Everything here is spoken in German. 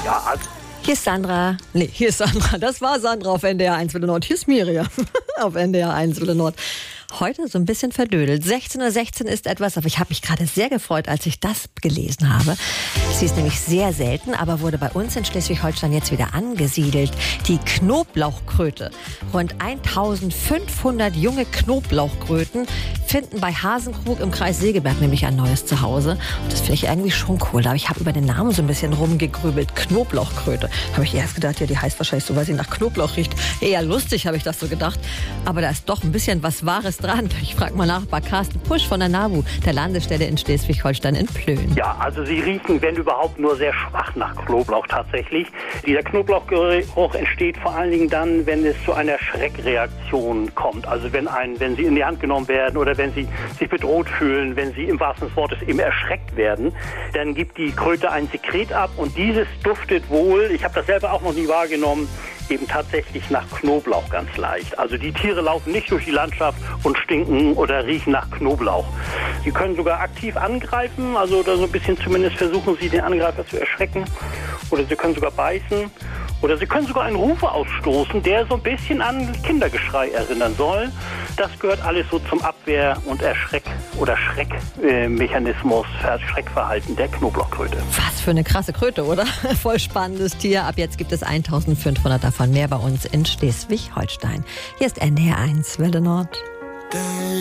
Ja, also Hier ist Sandra. Nee, hier ist Sandra. Das war Sandra auf NDR 1 Welle Nord. Hier ist Miriam auf NDR 1 Welle Nord. Heute so ein bisschen verdödelt. 16:16 Uhr ist etwas, aber ich habe mich gerade sehr gefreut, als ich das gelesen habe. Sie ist nämlich sehr selten, aber wurde bei uns in Schleswig-Holstein jetzt wieder angesiedelt. Die Knoblauchkröte. Rund 1500 junge Knoblauchkröten finden bei Hasenkrug im Kreis Segeberg nämlich ein neues Zuhause. Und das finde ich irgendwie schon cool. Aber ich habe über den Namen so ein bisschen rumgegrübelt. Knoblauchkröte. Habe ich erst gedacht, ja, die heißt wahrscheinlich so, weil sie nach Knoblauch riecht. Eher lustig, habe ich das so gedacht. Aber da ist doch ein bisschen was Wahres dran. Ich frage mal nach bei Carsten Pusch von der NABU, der Landesstelle in Schleswig-Holstein in Plön. ja, also sie riechen, wenn überhaupt, nur sehr schwach nach Knoblauch tatsächlich. Dieser Knoblauchgeruch entsteht vor allen Dingen dann, wenn es zu einer Schreckreaktion kommt. Also wenn sie in die Hand genommen werden oder wenn sie sich bedroht fühlen, wenn sie im wahrsten Sinne des Wortes eben erschreckt werden, dann gibt die Kröte ein Sekret ab und dieses duftet wohl, ich habe das selber auch noch nie wahrgenommen, eben tatsächlich nach Knoblauch ganz leicht. Also die Tiere laufen nicht durch die Landschaft und stinken oder riechen nach Knoblauch. Sie können sogar aktiv angreifen, also da so ein bisschen zumindest versuchen sie, den Angreifer zu erschrecken. Oder sie können sogar beißen. Oder sie können sogar einen Ruf ausstoßen, der so ein bisschen an Kindergeschrei erinnern soll. Das gehört alles so zum Abwehr- und Schreckmechanismus, Schreckverhalten der Knoblauchkröte. Was für eine krasse Kröte, oder? Voll spannendes Tier. Ab jetzt gibt es 1500 davon mehr bei uns in Schleswig-Holstein. Hier ist NDR 1 Welle Nord.